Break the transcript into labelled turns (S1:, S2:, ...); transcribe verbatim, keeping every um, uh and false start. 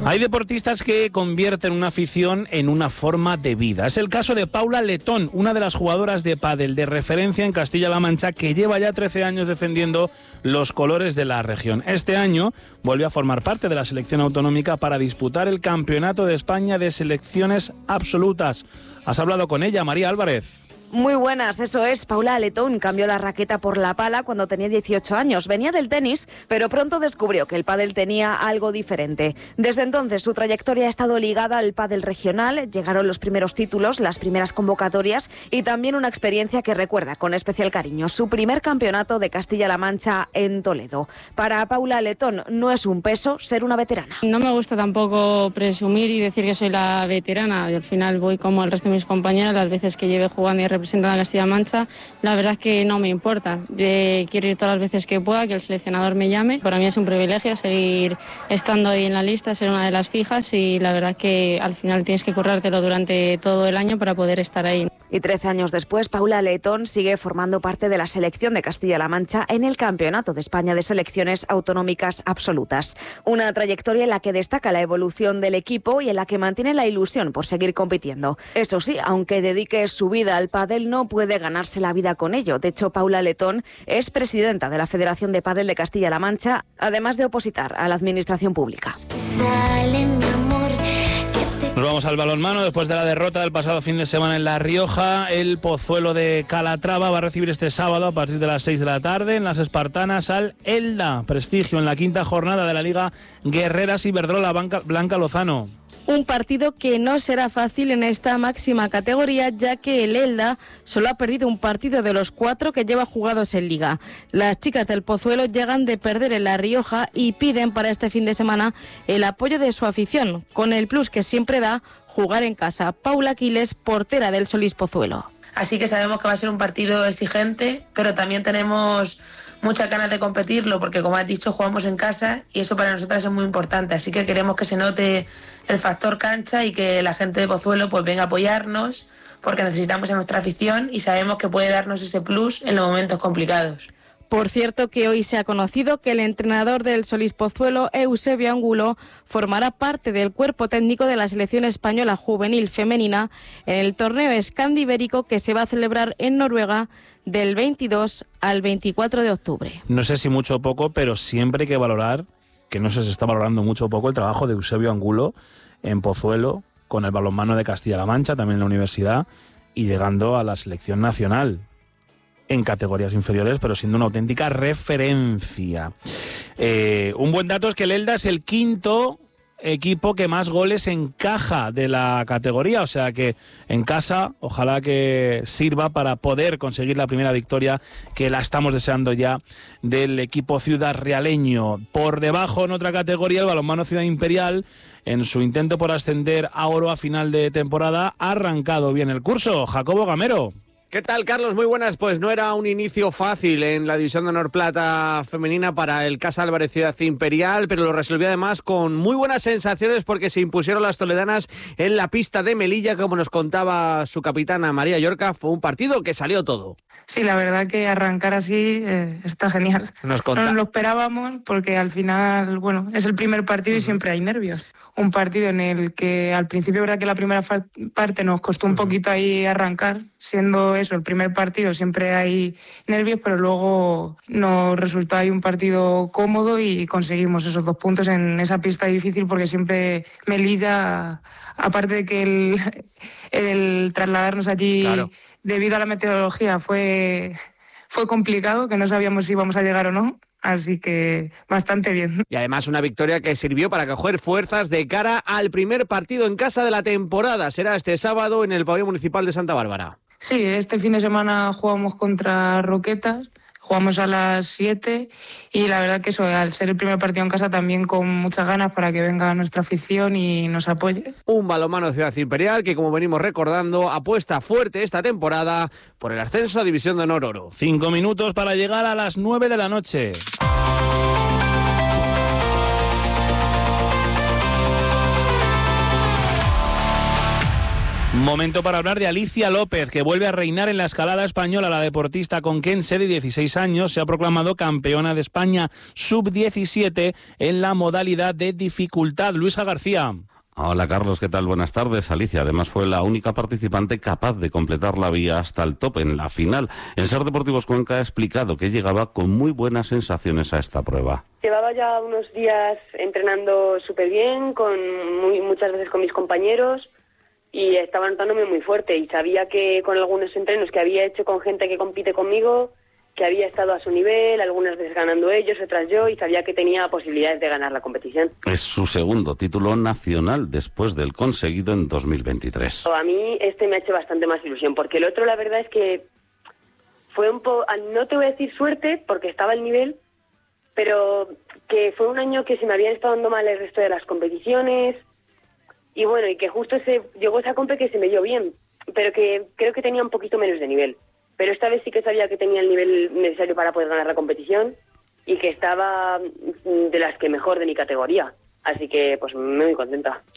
S1: Hay deportistas que convierten una afición en una forma de vida. Es el caso de Paula Letón, una de las jugadoras de pádel de referencia en Castilla-La Mancha, que lleva ya trece años defendiendo los colores de la región. Este año volvió a formar parte de la selección autonómica para disputar el Campeonato de España de Selecciones Absolutas. Has hablado con ella, María Álvarez.
S2: Muy buenas, eso es. Paula Letón cambió la raqueta por la pala cuando tenía dieciocho años. Venía del tenis, pero pronto descubrió que el pádel tenía algo diferente. Desde entonces su trayectoria ha estado ligada al pádel regional. Llegaron los primeros títulos, las primeras convocatorias y también una experiencia que recuerda con especial cariño: su primer campeonato de Castilla-La Mancha en Toledo. Para Paula Letón no es un peso ser una veterana.
S3: No me gusta tampoco presumir y decir que soy la veterana. Yo al final voy como el resto de mis compañeras las veces que lleve jugando y representando a Castilla-La Mancha. La verdad es que no me importa. Yo quiero ir todas las veces que pueda, que el seleccionador me llame. Para mí es un privilegio seguir estando ahí en la lista, ser una de las fijas, y la verdad es que al final tienes que currártelo durante todo el año para poder estar ahí.
S2: Y trece años después, Paula Letón sigue formando parte de la selección de Castilla-La Mancha en el Campeonato de España de Selecciones Autonómicas Absolutas. Una trayectoria en la que destaca la evolución del equipo y en la que mantiene la ilusión por seguir compitiendo. Eso sí, aunque dedique su vida al pádel, no puede ganarse la vida con ello. De hecho, Paula Letón es presidenta de la Federación de Pádel de Castilla-La Mancha, además de opositar a la administración pública.
S1: Nos vamos al balonmano. Después de la derrota del pasado fin de semana en La Rioja, el Pozuelo de Calatrava va a recibir este sábado a partir de las seis de la tarde en las Espartanas al Elda Prestigio en la quinta jornada de la Liga Guerreras Iberdrola. Blanca Lozano.
S4: Un partido que no será fácil en esta máxima categoría, ya que el Elda solo ha perdido un partido de los cuatro que lleva jugados en Liga. Las chicas del Pozuelo llegan de perder en La Rioja y piden para este fin de semana el apoyo de su afición, con el plus que siempre da jugar en casa. Paula Quiles, portera del Solís Pozuelo.
S5: Así que sabemos que va a ser un partido exigente, pero también tenemos muchas ganas de competirlo, porque como has dicho, jugamos en casa y eso para nosotras es muy importante. Así que queremos que se note el factor cancha y que la gente de Pozuelo pues venga a apoyarnos, porque necesitamos a nuestra afición y sabemos que puede darnos ese plus en los momentos complicados.
S4: Por cierto, que hoy se ha conocido que el entrenador del Solís Pozuelo, Eusebio Angulo, formará parte del cuerpo técnico de la selección española juvenil femenina en el torneo escandibérico que se va a celebrar en Noruega del veintidós al veinticuatro de octubre.
S1: No sé si mucho o poco, pero siempre hay que valorar, que no sé si se está valorando mucho o poco, el trabajo de Eusebio Angulo en Pozuelo, con el balonmano de Castilla-La Mancha, también en la universidad, y llegando a la selección nacional en categorías inferiores, pero siendo una auténtica referencia. Eh, un buen dato es que el Elda es el quinto equipo que más goles encaja de la categoría, o sea que en casa ojalá que sirva para poder conseguir la primera victoria, que la estamos deseando ya, del equipo ciudad realeño. Por debajo, en otra categoría, el balonmano Ciudad Imperial, en su intento por ascender a oro a final de temporada, ha arrancado bien el curso. Jacobo Gamero.
S6: ¿Qué tal, Carlos? Muy buenas. Pues no era un inicio fácil en la división de honor plata femenina para el Casa Álvarez Ciudad Imperial, pero lo resolvió además con muy buenas sensaciones porque se impusieron las toledanas en la pista de Melilla, como nos contaba su capitana María Llorca. Fue un partido que salió todo.
S7: Sí, la verdad que arrancar así eh, está genial.
S6: Nos conta...
S7: No nos lo esperábamos porque al final, bueno, es el primer partido y siempre hay nervios. Un partido en el que al principio, verdad que la primera parte nos costó un poquito ahí arrancar, siendo eso, el primer partido siempre hay nervios, pero luego nos resultó ahí un partido cómodo y conseguimos esos dos puntos en esa pista difícil, porque siempre Melilla, aparte de que el, el trasladarnos allí, claro, debido a la meteorología fue, fue complicado, que no sabíamos si íbamos a llegar o no. Así que bastante bien.
S6: Y además una victoria que sirvió para coger fuerzas de cara al primer partido en casa de la temporada. Será este sábado en el Pabellón Municipal de Santa Bárbara.
S7: Sí, este fin de semana jugamos contra Roquetas. Jugamos a las siete y la verdad que eso, al ser el primer partido en casa, también con muchas ganas para que venga nuestra afición y nos apoye.
S6: Un balonmano Ciudad Imperial que, como venimos recordando, apuesta fuerte esta temporada por el ascenso a División de Honor Oro.
S1: Cinco minutos para llegar a las nueve de la noche. Momento para hablar de Alicia López, que vuelve a reinar en la escalada española. La deportista conquense de dieciséis años se ha proclamado campeona de España sub diecisiete en la modalidad de dificultad. Luisa García.
S8: Hola Carlos, ¿qué tal? Buenas tardes. Alicia además fue la única participante capaz de completar la vía hasta el top en la final. El S E R Deportivos Cuenca ha explicado que llegaba con muy buenas sensaciones a esta prueba.
S9: Llevaba ya unos días entrenando súper bien, con muy, muchas veces con mis compañeros, y estaba notándome muy fuerte, y sabía que con algunos entrenos que había hecho con gente que compite conmigo, que había estado a su nivel, algunas veces ganando ellos, otras yo, y sabía que tenía posibilidades de ganar la competición.
S8: Es su segundo título nacional después del conseguido en dos mil veintitrés.
S9: A mí este me ha hecho bastante más ilusión, porque el otro la verdad es que fue un poco, no te voy a decir suerte, porque estaba al nivel, pero que fue un año que se me habían estado dando mal el resto de las competiciones, y bueno, y que justo ese, llegó esa compe que se me dio bien, pero que creo que tenía un poquito menos de nivel. Pero esta vez sí que sabía que tenía el nivel necesario para poder ganar la competición y que estaba de las que mejor de mi categoría. Así que, pues, muy contenta.